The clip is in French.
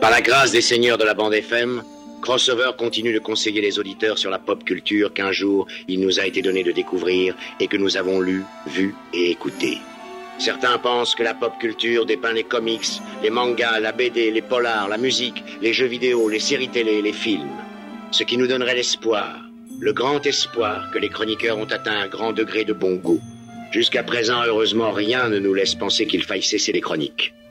Par la grâce des seigneurs de la bande FM, Crossover continue de conseiller les auditeurs sur la pop culture qu'un jour il nous a été donné de découvrir et que nous avons lu, vu et écouté. Certains pensent que la pop culture dépeint les comics, les mangas, la BD, les polars, la musique, les jeux vidéo, les séries télé, les films. Ce qui nous donnerait l'espoir, le grand espoir que les chroniqueurs ont atteint un grand degré de bon goût. Jusqu'à présent, heureusement, rien ne nous laisse penser qu'il faille cesser les chroniques.